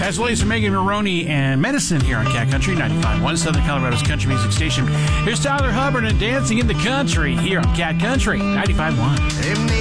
As always, for Megan Maroney and Medicine here on Cat Country 95.1, Southern Colorado's country music station. Here's Tyler Hubbard and Dancing in the Country here on Cat Country 95.1.